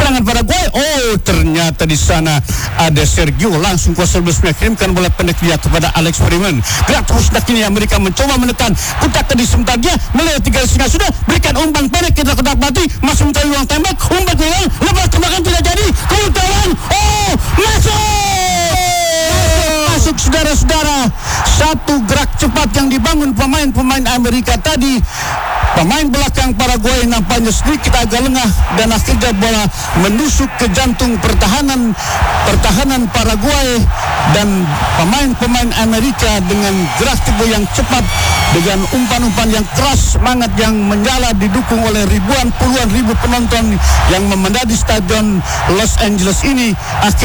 serangan Paraguay. Oh, ternyata di sana ada Sergio langsung kuasa mengirimkan bola pendek dia kepada Alex Freeman. Gerak terus kini Amerika mencoba menekan. Kutak tadi sebentar dia melewati garis tengah sudah berikan umpan pendek kita mati masuk mencari ruang tembak. Umpan hilang, lepas tembakan tidak jadi. Kemudian masuk saudara-saudara. Satu gerak cepat yang dibangun pemain-pemain Amerika tadi. Pemain belakang Paraguay nampaknya sedikit agak lengah dan akhirnya bola menusuk ke jantung pertahanan Paraguay, dan pemain-pemain Amerika dengan gerak tubuh yang cepat, dengan umpan-umpan yang keras, semangat yang menyala didukung oleh puluhan ribu penonton yang memadati stadion Los Angeles ini.